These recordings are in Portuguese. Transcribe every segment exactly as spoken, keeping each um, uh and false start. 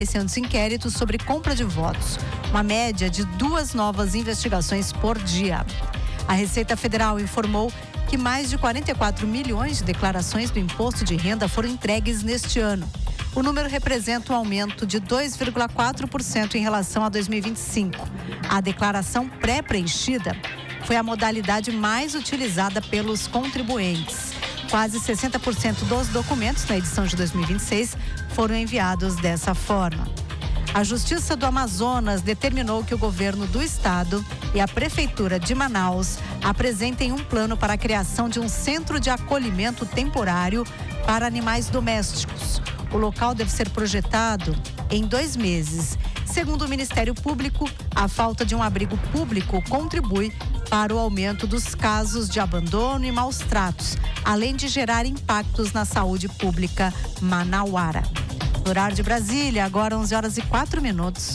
Esses inquéritos sobre compra de votos, uma média de duas novas investigações por dia. A Receita Federal informou que mais de quarenta e quatro milhões de declarações do imposto de renda foram entregues neste ano. O número representa um aumento de dois vírgula quatro por cento em relação a dois mil e vinte e cinco. A declaração pré-preenchida foi a modalidade mais utilizada pelos contribuintes. Quase sessenta por cento dos documentos na edição de dois mil e vinte e seis foram enviados dessa forma. A Justiça do Amazonas determinou que o governo do estado e a Prefeitura de Manaus apresentem um plano para a criação de um centro de acolhimento temporário para animais domésticos. O local deve ser projetado em dois meses. Segundo o Ministério Público, a falta de um abrigo público contribui para o aumento dos casos de abandono e maus tratos, além de gerar impactos na saúde pública manauara. No horário de Brasília, agora onze horas e quatro minutos.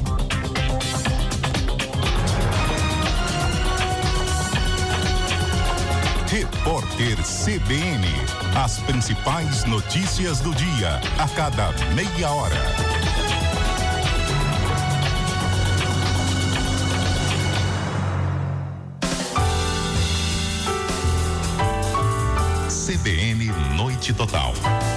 Repórter C B N. As principais notícias do dia, a cada meia hora. C B N Noite Total.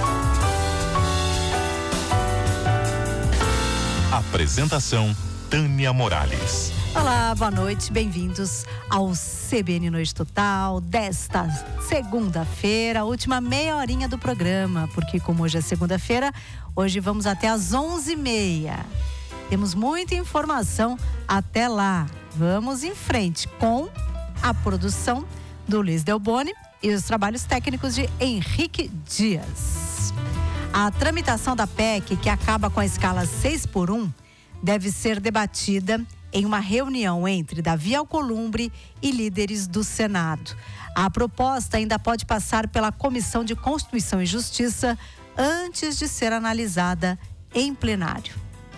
Apresentação Tânia Morales. Olá, boa noite, bem-vindos ao C B N Noite Total desta segunda-feira, última meia horinha do programa, porque como hoje é segunda-feira, hoje vamos até às onze e meia. Temos muita informação até lá. Vamos em frente com a produção do Luiz Delboni e os trabalhos técnicos de Henrique Dias. A tramitação da P E C, que acaba com a escala seis por um, deve ser debatida em uma reunião entre Davi Alcolumbre e líderes do Senado. A proposta ainda pode passar pela Comissão de Constituição e Justiça antes de ser analisada em plenário.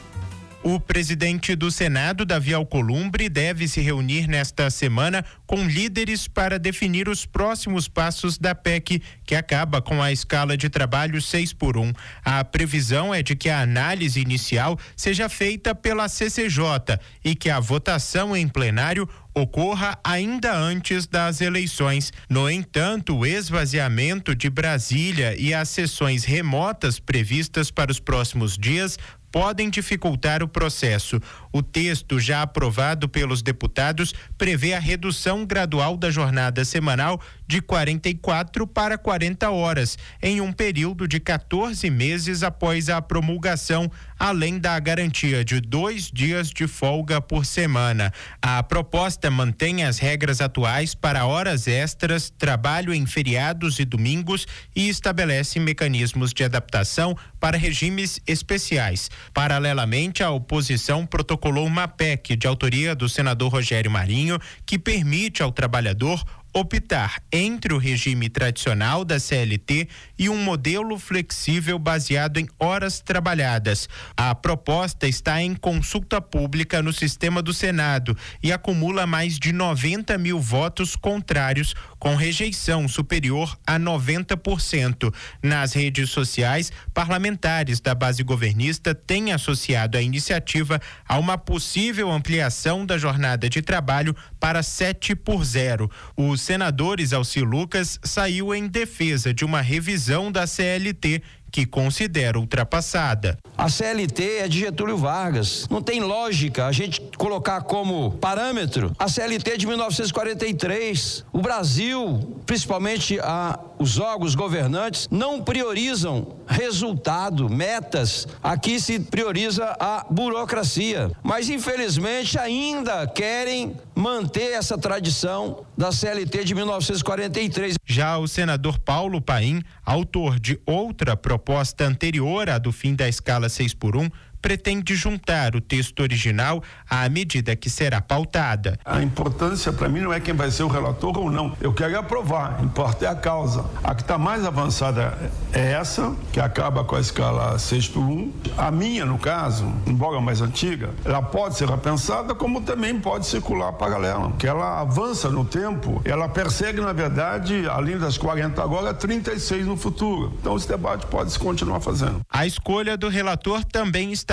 O presidente do Senado, Davi Alcolumbre, deve se reunir nesta semana com líderes para definir os próximos passos da P E C, que acaba com a escala de trabalho seis por um. A previsão é de que a análise inicial seja feita pela C C J e que a votação em plenário ocorra ainda antes das eleições. No entanto, o esvaziamento de Brasília e as sessões remotas previstas para os próximos dias podem dificultar o processo. O texto, já aprovado pelos deputados, prevê a redução gradual da jornada semanal de quarenta e quatro para quarenta horas, em um período de quatorze meses após a promulgação, além da garantia de dois dias de folga por semana. A proposta mantém as regras atuais para horas extras, trabalho em feriados e domingos e estabelece mecanismos de adaptação para regimes especiais. Paralelamente, a oposição protocolou uma P E C de autoria do senador Rogério Marinho que permite ao trabalhador optar entre o regime tradicional da C L T e um modelo flexível baseado em horas trabalhadas. A proposta está em consulta pública no sistema do Senado e acumula mais de noventa mil votos contrários, com rejeição superior a noventa por cento. Nas redes sociais, parlamentares da base governista têm associado a iniciativa a uma possível ampliação da jornada de trabalho para sete por zero. Os senadores Alci Lucas saiu em defesa de uma revisão da C L T que considera ultrapassada. A C L T é de Getúlio Vargas. Não tem lógica a gente colocar como parâmetro a C L T de mil novecentos e quarenta e três. O Brasil, principalmente a, os órgãos governantes, não priorizam resultado, metas. Aqui se prioriza a burocracia. Mas, infelizmente, ainda querem manter essa tradição da C L T de mil novecentos e quarenta e três. Já o senador Paulo Paim, autor de outra proposta anterior à do fim da escala seis por um, pretende juntar o texto original à medida que será pautada. A importância para mim não é quem vai ser o relator ou não. Eu quero aprovar, importa é a causa. A que está mais avançada é essa, que acaba com a escala seis por um. A minha, no caso, embora mais antiga, ela pode ser repensada, como também pode circular paralela, que ela avança no tempo, ela persegue, na verdade, além das quarenta agora, trinta e seis no futuro. Então esse debate pode se continuar fazendo. A escolha do relator também está